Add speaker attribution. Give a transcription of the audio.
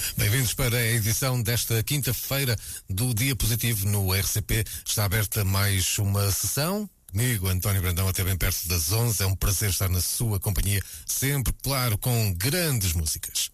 Speaker 1: Bem-vindos para a edição desta quinta-feira do Dia Positivo no RCP. Está aberta mais uma sessão. Comigo, António Brandão, até bem perto das 11. É um prazer estar na sua companhia, sempre, claro, com grandes músicas.